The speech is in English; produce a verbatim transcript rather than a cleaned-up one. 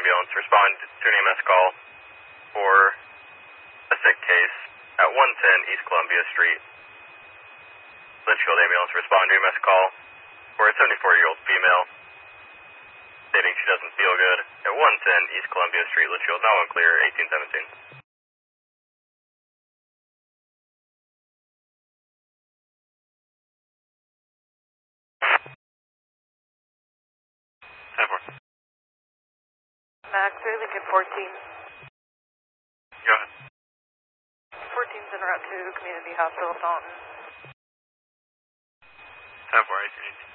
ambulance. Respond to an E M S call for a sick case at one ten East Columbia Street. Litchfield ambulance, respond to E M S call for a seventy-four-year-old female stating she doesn't feel good at one ten East Columbia Street, Litchfield. Now unclear, eighteen seventeen. ten four. Max, Air Lincoln fourteen. Go ahead. fourteen's en route to Community Hospital, Taunton. ten four, eighteen eighteen.